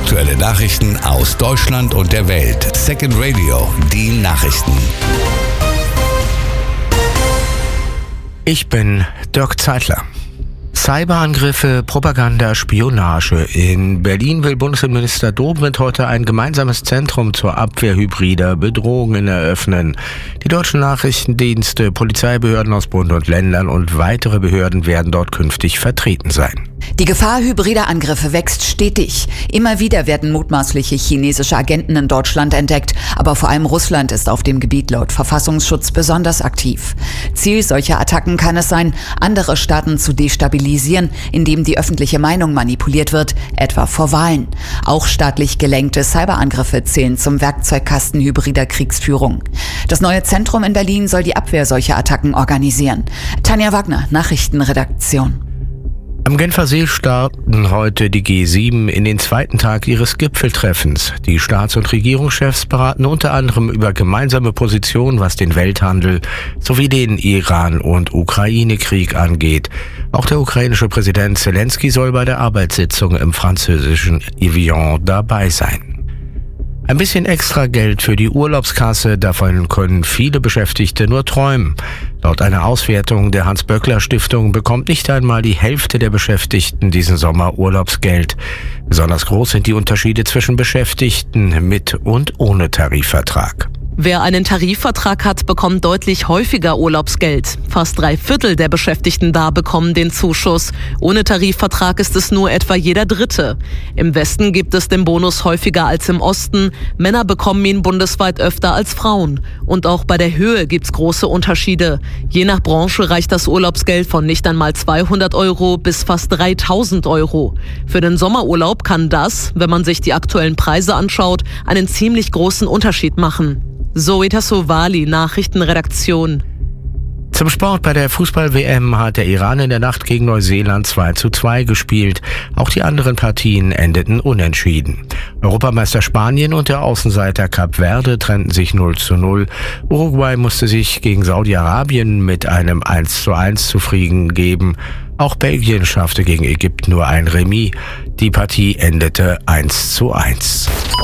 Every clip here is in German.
Aktuelle Nachrichten aus Deutschland und der Welt. Second Radio, die Nachrichten. Ich bin Dirk Zeitler. Cyberangriffe, Propaganda, Spionage. In Berlin will Bundesinnenminister Dobrindt heute ein gemeinsames Zentrum zur Abwehr hybrider Bedrohungen eröffnen. Die deutschen Nachrichtendienste, Polizeibehörden aus Bund und Ländern und weitere Behörden werden dort künftig vertreten sein. Die Gefahr hybrider Angriffe wächst stetig. Immer wieder werden mutmaßliche chinesische Agenten in Deutschland entdeckt. Aber vor allem Russland ist auf dem Gebiet laut Verfassungsschutz besonders aktiv. Ziel solcher Attacken kann es sein, andere Staaten zu destabilisieren, indem die öffentliche Meinung manipuliert wird, etwa vor Wahlen. Auch staatlich gelenkte Cyberangriffe zählen zum Werkzeugkasten hybrider Kriegsführung. Das neue Zentrum in Berlin soll die Abwehr solcher Attacken organisieren. Tanja Wagner, Nachrichtenredaktion. Am Genfer See starten heute die G7 in den zweiten Tag ihres Gipfeltreffens. Die Staats- und Regierungschefs beraten unter anderem über gemeinsame Positionen, was den Welthandel sowie den Iran- und Ukraine-Krieg angeht. Auch der ukrainische Präsident Zelensky soll bei der Arbeitssitzung im französischen Evian dabei sein. Ein bisschen extra Geld für die Urlaubskasse, davon können viele Beschäftigte nur träumen. Laut einer Auswertung der Hans-Böckler-Stiftung bekommt nicht einmal die Hälfte der Beschäftigten diesen Sommer Urlaubsgeld. Besonders groß sind die Unterschiede zwischen Beschäftigten mit und ohne Tarifvertrag. Wer einen Tarifvertrag hat, bekommt deutlich häufiger Urlaubsgeld. Fast 3/4 der Beschäftigten da bekommen den Zuschuss. Ohne Tarifvertrag ist es nur etwa jeder Dritte. Im Westen gibt es den Bonus häufiger als im Osten. Männer bekommen ihn bundesweit öfter als Frauen. Und auch bei der Höhe gibt's große Unterschiede. Je nach Branche reicht das Urlaubsgeld von nicht einmal 200 € bis fast 3.000 €. Für den Sommerurlaub kann das, wenn man sich die aktuellen Preise anschaut, einen ziemlich großen Unterschied machen. Zoe Tassovali, Nachrichtenredaktion. Zum Sport: Bei der Fußball-WM hat der Iran in der Nacht gegen Neuseeland 2:2 gespielt. Auch die anderen Partien endeten unentschieden. Europameister Spanien und der Außenseiter Kap Verde trennten sich 0:0. Uruguay musste sich gegen Saudi-Arabien mit einem 1:1 zufrieden geben. Auch Belgien schaffte gegen Ägypten nur ein Remis. Die Partie endete 1:1.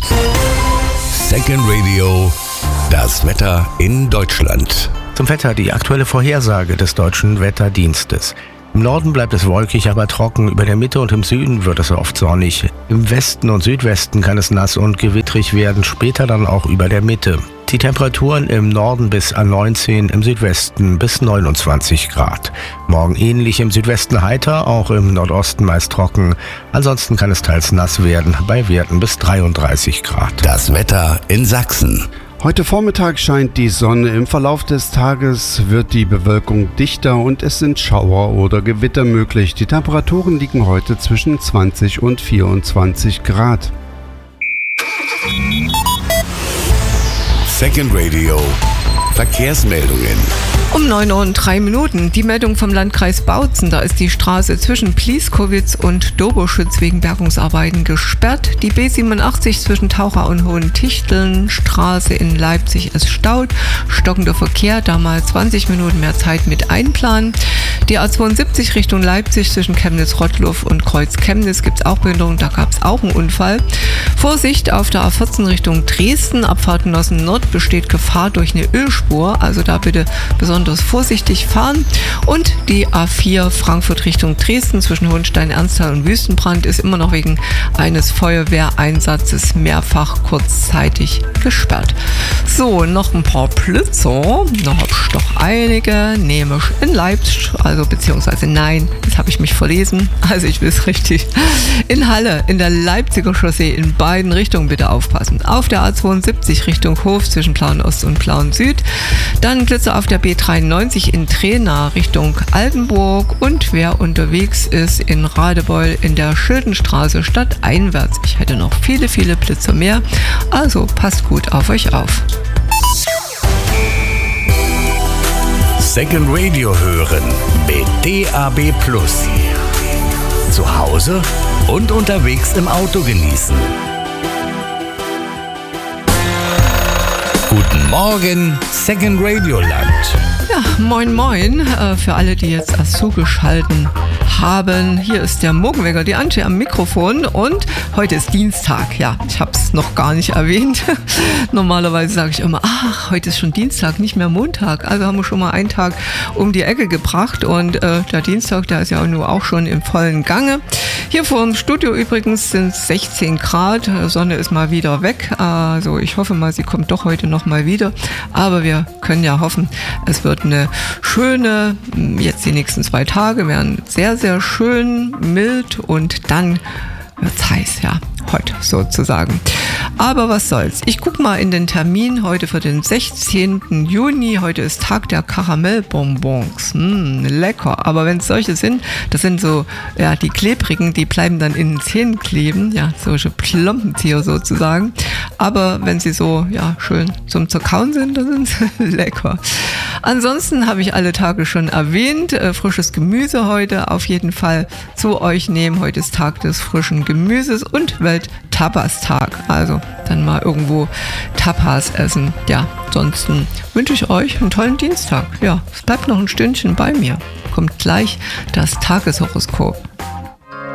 Second Radio, das Wetter in Deutschland. Zum Wetter die aktuelle Vorhersage des Deutschen Wetterdienstes. Im Norden bleibt es wolkig, aber trocken. Über der Mitte und im Süden wird es oft sonnig. Im Westen und Südwesten kann es nass und gewittrig werden, später dann auch über der Mitte. Die Temperaturen im Norden bis an 19, im Südwesten bis 29 Grad. Morgen ähnlich, im Südwesten heiter, auch im Nordosten meist trocken. Ansonsten kann es teils nass werden, bei Werten bis 33 Grad. Das Wetter in Sachsen. Heute Vormittag scheint die Sonne. Im Verlauf des Tages wird die Bewölkung dichter und es sind Schauer oder Gewitter möglich. Die Temperaturen liegen heute zwischen 20 und 24 Grad. Second Radio, Verkehrsmeldungen. Um 9:03 Uhr die Meldung vom Landkreis Bautzen. Da ist die Straße zwischen Plieskowitz und Doboschütz wegen Bergungsarbeiten gesperrt. Die B87 zwischen Taucher und Hohentichteln Straße in Leipzig ist staut. Stockender Verkehr, da mal 20 Minuten mehr Zeit mit einplanen. Die A72 Richtung Leipzig zwischen Chemnitz-Rottluff und Kreuz-Chemnitz gibt es auch Behinderung, da gab es auch einen Unfall. Vorsicht auf der A14 Richtung Dresden, Abfahrt Nossen Nord besteht Gefahr durch eine Ölspur, also da bitte besonders vorsichtig fahren. Und die A4 Frankfurt Richtung Dresden zwischen Hohenstein, Ernsthal und Wüstenbrand ist immer noch wegen eines Feuerwehreinsatzes mehrfach kurzzeitig gesperrt. So, noch ein paar Blitzer, da habe ich doch einige, nämlich in Leipzig, also beziehungsweise nein, das habe ich mich verlesen, also ich will es richtig. In Halle, in der Leipziger Chaussee, in beiden Richtungen bitte aufpassen. Auf der A72 Richtung Hof zwischen Plauen Ost und Plauen Süd, dann Blitzer auf der B93 in Trena Richtung Altenburg und wer unterwegs ist in Radebeul in der Schildenstraße stadteinwärts. Ich hätte noch viele, viele Blitzer mehr, also passt gut auf euch auf. Second Radio hören mit DAB+. Zu Hause und unterwegs im Auto genießen. Guten Morgen, Second Radio Land. Ja, moin moin für alle, die jetzt erst zugeschalten haben. Hier ist der Morgenwecker, die Antje am Mikrofon und heute ist Dienstag. Ja, ich habe es noch gar nicht erwähnt. Normalerweise sage ich immer, ach, heute ist schon Dienstag, nicht mehr Montag. Also haben wir schon mal einen Tag um die Ecke gebracht und der Dienstag, der ist ja nur auch schon im vollen Gange. Hier vor dem Studio übrigens sind es 16 Grad, Sonne ist mal wieder weg. Also ich hoffe mal, sie kommt doch heute noch mal wieder. Aber wir können ja hoffen, es wird eine schöne, jetzt die nächsten 2 Tage werden sehr, sehr schön, mild und dann wird's heiß, ja, heute sozusagen. Aber was soll's. Ich guck mal in den Termin heute für den 16. Juni. Heute ist Tag der Karamellbonbons. Lecker. Aber wenn es solche sind, das sind so, ja, die klebrigen, die bleiben dann in den Zähnen kleben. Ja, solche Plompenzieher sozusagen. Aber wenn sie so, ja, schön zum Zerkauen sind, dann sind sie lecker. Ansonsten habe ich alle Tage schon erwähnt. Frisches Gemüse heute auf jeden Fall zu euch nehmen. Heute ist Tag des frischen Gemüses und Welt-Tapas-Tag. Also dann mal irgendwo Tapas essen. Ja, ansonsten wünsche ich euch einen tollen Dienstag. Ja, es bleibt noch ein Stündchen bei mir. Kommt gleich das Tageshoroskop.